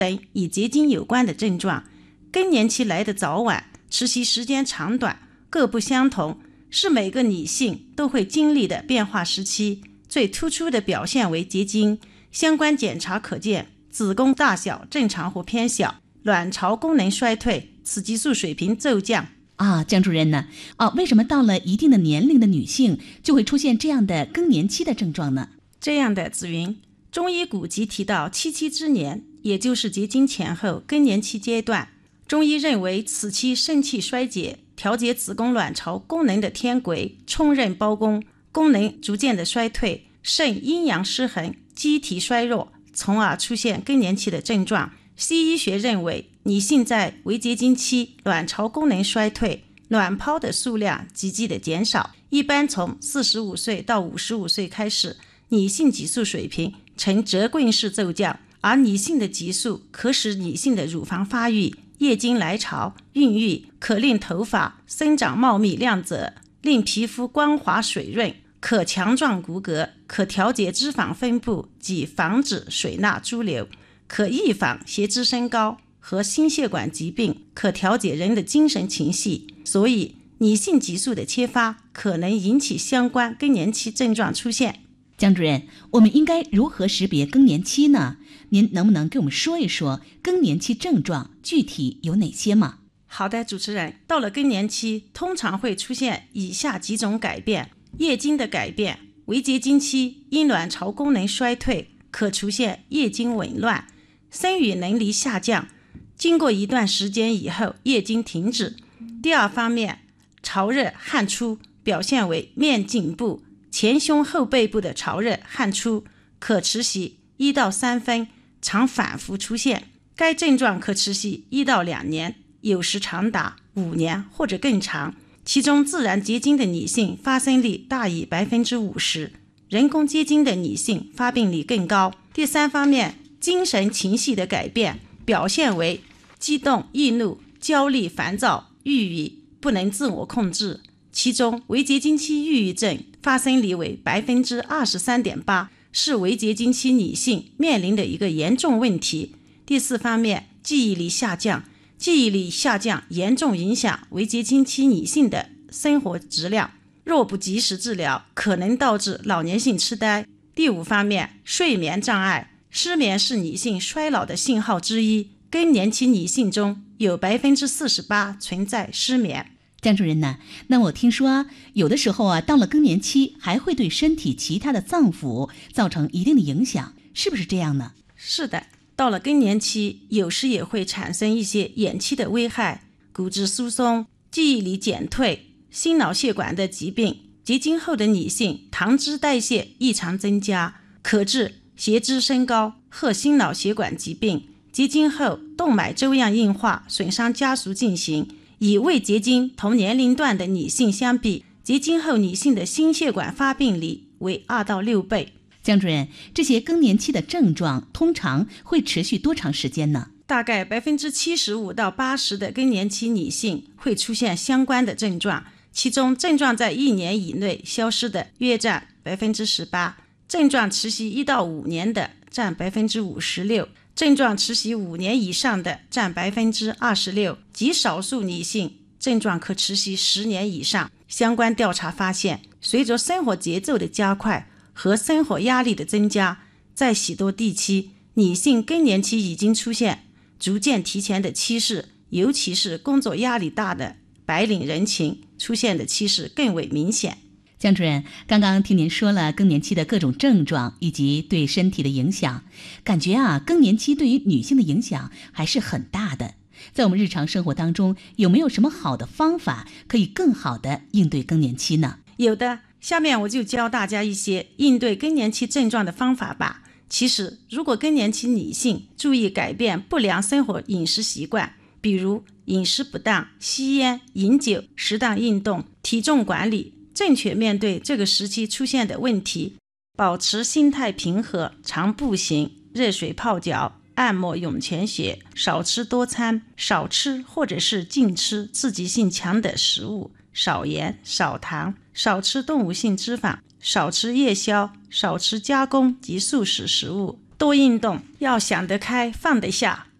等与结经有关的症状。更年期来的早晚、持续时间长短各不相同，是每个女性都会经历的变化时期。最突出的表现为结经，相关检查可见子宫大小正常或偏小，卵巢功能衰退，雌激素水平骤降。 江主任呢？为什么到了一定的年龄的女性就会出现这样的更年期的症状呢？ 这样的紫云，中医古籍提到七七之年，也就是结经前后更年期阶段。中医认为此期肾气衰竭，调节子宫卵巢功能的天癸充任包公，功能逐渐的衰退，肾阴阳失衡，机体衰弱，从而出现更年期的症状。西医学认为，女性在围结经期，卵巢功能衰退，卵泡的数量急剧的减少，一般从45岁到55岁开始，女性激素水平呈折棍式骤降，而女性的激素可使女性的乳房发育、月经来潮、孕育，可令头发生长茂密亮泽，令皮肤光滑水润，可强壮骨骼，可调节脂肪分布及防止水钠潴留，可预防血脂升高和心血管疾病，可调节人的精神情绪。所以女性激素的缺乏可能引起相关更年期症状出现。 江主任，我们应该如何识别更年期呢？您能不能给我们说一说更年期症状具体有哪些吗？ 好的，主持人，到了更年期通常会出现以下几种改变：月经的改变，围结经期因卵巢功能衰退，可出现月经紊乱，生育能力下降，经过一段时间以后月经停止。第二方面，潮热汗出，表现为面颈部、前胸后背部的潮热汗出，可持续1到3分，常反复出现。该症状可持续1到2年，有时长达5年或者更长。其中自然结经的女性发生率大于 50%， 人工结经的女性发病率更高。第三方面，精神情绪的改变，表现为激动、易怒、焦虑、烦躁、抑郁，不能自我控制。其中围结经期抑郁症发生率为 23.8%， 是围结经期女性面临的一个严重问题。第四方面，记忆力下降，记忆力下降严重影响围结经期女性的生活质量，若不及时治疗，可能导致老年性痴呆。第五方面，睡眠障碍，失眠是女性衰老的信号之一，更年期女性中有 48% 存在失眠。 江主任呢？那我听说有的时候到了更年期还会对身体其他的脏腑造成一定的影响，是不是这样呢？ 是的，到了更年期，有时也会产生一些延期的危害，骨质疏松、记忆力减退、心脑血管的疾病。结经后的女性糖脂代谢异常增加，可致血脂升高和心脑血管疾病。结经后动脉粥样硬化损伤加速进行，与未结经同年龄段的女性相比，结经后女性的心血管发病率为2到6倍。 江主任，这些更年期的症状通常会持续多长时间呢？ 大概 75%到80%的更年期女性会出现相关的症状，其中症状在1年以内消失的约占 18%， 症状持续1到5年的占 56%， 症状持续5年以上的占 26%， 极少数女性症状可持续10年以上。相关调查发现，随着生活节奏的加快和生活压力的增加，在许多地区，女性更年期已经出现逐渐提前的趋势，尤其是工作压力大的白领人群出现的趋势更为明显。 江主任，刚刚听您说了更年期的各种症状以及对身体的影响，感觉更年期对于女性的影响还是很大的。在我们日常生活当中，有没有什么好的方法可以更好的应对更年期呢？ 有的，下面我就教大家一些应对更年期症状的方法吧。其实，如果更年期女性注意改变不良生活饮食习惯，比如饮食不当、吸烟、饮酒、适当运动、体重管理，正确面对这个时期出现的问题，保持心态平和，常步行、热水泡脚、按摩涌泉穴，少吃多餐，少吃或者是禁吃刺激性强的食物，少盐、少糖，少吃动物性脂肪，少吃夜宵，少吃加工及速食食物， 多运动，要想得开放得下。